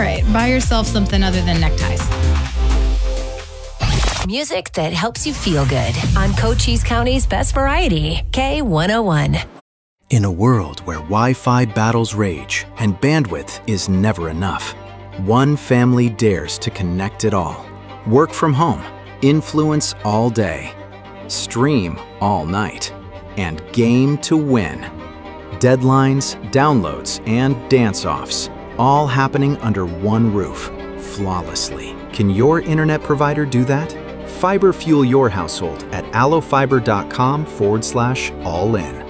right, buy yourself something other than neckties. Music that helps you feel good on Cochise County's Best Variety, K101. In a world where Wi-Fi battles rage and bandwidth is never enough, one family dares to connect it all. Work from home, influence all day, stream all night, and game to win. Deadlines, downloads, and dance-offs, all happening under one roof, flawlessly. Can your internet provider do that? Fiber fuel your household at allofiber.com/all-in.